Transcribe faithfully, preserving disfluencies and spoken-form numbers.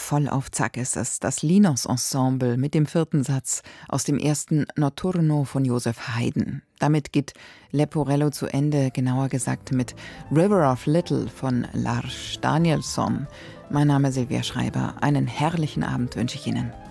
voll auf Zack ist es, das Linos-Ensemble mit dem vierten Satz aus dem ersten Notturno von Joseph Haydn. Damit geht Leporello zu Ende, genauer gesagt mit River of Little von Lars Danielsson. Mein Name ist Silvia Schreiber. Einen herrlichen Abend wünsche ich Ihnen.